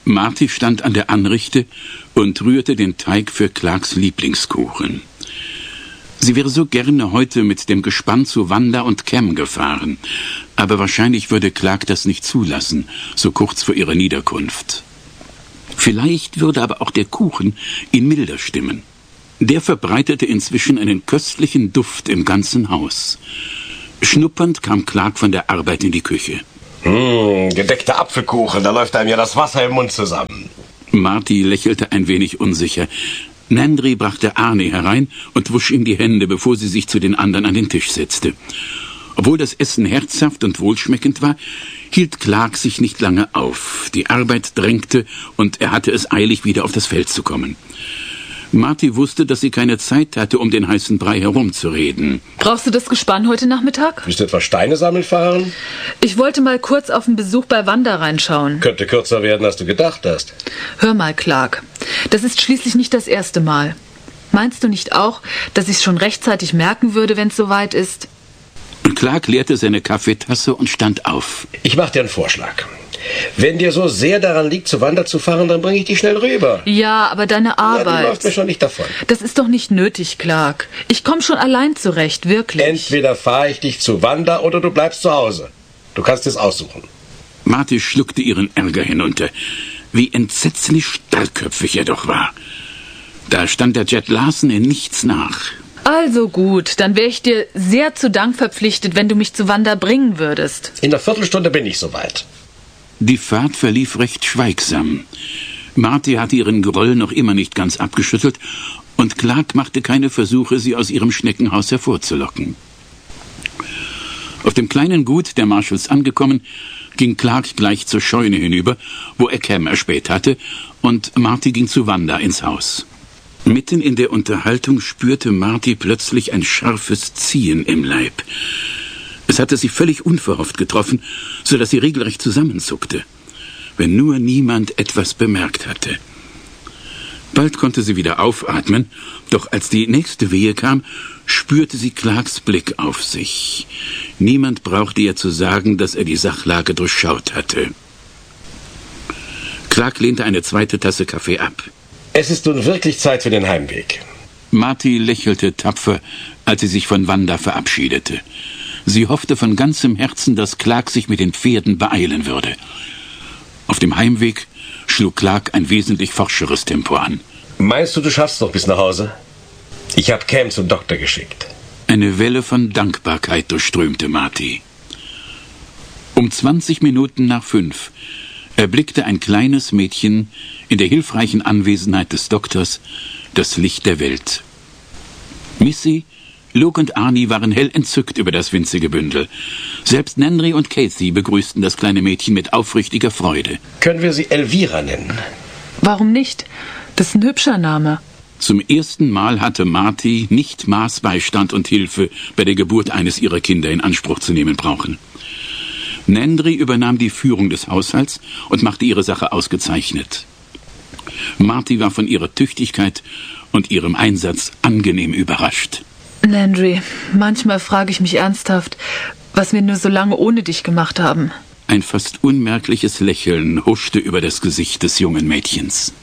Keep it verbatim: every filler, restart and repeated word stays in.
Marty stand an der Anrichte und rührte den Teig für Clarks Lieblingskuchen. Sie wäre so gerne heute mit dem Gespann zu Wanda und Cam gefahren, aber wahrscheinlich würde Clark das nicht zulassen, so kurz vor ihrer Niederkunft. Vielleicht würde aber auch der Kuchen ihn milder stimmen. Der verbreitete inzwischen einen köstlichen Duft im ganzen Haus. Schnuppernd kam Clark von der Arbeit in die Küche. Mmh, gedeckter Apfelkuchen, da läuft einem ja das Wasser im Mund zusammen. Marty lächelte ein wenig unsicher. Nandry brachte Arnie herein und wusch ihm die Hände, bevor sie sich zu den anderen an den Tisch setzte. Obwohl das Essen herzhaft und wohlschmeckend war, hielt Clark sich nicht lange auf. Die Arbeit drängte und er hatte es eilig, wieder auf das Feld zu kommen. Marty wusste, dass sie keine Zeit hatte, um den heißen Brei herumzureden. Brauchst du das Gespann heute Nachmittag? Willst du etwa Steine sammeln fahren? Ich wollte mal kurz auf den Besuch bei Wanda reinschauen. Könnte kürzer werden, als du gedacht hast. Hör mal, Clark. Das ist schließlich nicht das erste Mal. Meinst du nicht auch, dass ich es schon rechtzeitig merken würde, wenn es soweit ist? Clark leerte seine Kaffeetasse und stand auf. Ich mach dir einen Vorschlag. Wenn dir so sehr daran liegt, zu Wanda zu fahren, dann bringe ich dich schnell rüber. Ja, aber deine Arbeit... Ja, die läuft mir schon nicht davon. Das ist doch nicht nötig, Clark. Ich komme schon allein zurecht, wirklich. Entweder fahre ich dich zu Wanda oder du bleibst zu Hause. Du kannst es aussuchen. Marty schluckte ihren Ärger hinunter. Wie entsetzlich starrköpfig er doch war. Da stand der Jet Larson in nichts nach. Also gut, dann wäre ich dir sehr zu Dank verpflichtet, wenn du mich zu Wanda bringen würdest. In einer Viertelstunde bin ich soweit. Die Fahrt verlief recht schweigsam. Marty hatte ihren Groll noch immer nicht ganz abgeschüttelt und Clark machte keine Versuche, sie aus ihrem Schneckenhaus hervorzulocken. Auf dem kleinen Gut der Marshalls angekommen, ging Clark gleich zur Scheune hinüber, wo er Cam erspäht hatte, und Marty ging zu Wanda ins Haus. Mitten in der Unterhaltung spürte Marty plötzlich ein scharfes Ziehen im Leib. Es hatte sie völlig unverhofft getroffen, so dass sie regelrecht zusammenzuckte. Wenn nur niemand etwas bemerkt hatte. Bald konnte sie wieder aufatmen, doch als die nächste Wehe kam, spürte sie Clarks Blick auf sich. Niemand brauchte ihr zu sagen, dass er die Sachlage durchschaut hatte. Clark lehnte eine zweite Tasse Kaffee ab. Es ist nun wirklich Zeit für den Heimweg. Marty lächelte tapfer, als sie sich von Wanda verabschiedete. Sie hoffte von ganzem Herzen, dass Clark sich mit den Pferden beeilen würde. Auf dem Heimweg schlug Clark ein wesentlich forscheres Tempo an. Meinst du, du schaffst noch bis nach Hause? Ich habe Cam zum Doktor geschickt. Eine Welle von Dankbarkeit durchströmte Marty. Um zwanzig Minuten nach fünf erblickte ein kleines Mädchen in der hilfreichen Anwesenheit des Doktors das Licht der Welt. Missy, Luke und Arnie waren hell entzückt über das winzige Bündel. Selbst Nandry und Casey begrüßten das kleine Mädchen mit aufrichtiger Freude. Können wir sie Elvira nennen? Warum nicht? Das ist ein hübscher Name. Zum ersten Mal hatte Marty nicht Maßbeistand und Hilfe bei der Geburt eines ihrer Kinder in Anspruch zu nehmen brauchen. Nandry übernahm die Führung des Haushalts und machte ihre Sache ausgezeichnet. Marty war von ihrer Tüchtigkeit und ihrem Einsatz angenehm überrascht. Nandry, manchmal frage ich mich ernsthaft, was wir nur so lange ohne dich gemacht haben. Ein fast unmerkliches Lächeln huschte über das Gesicht des jungen Mädchens.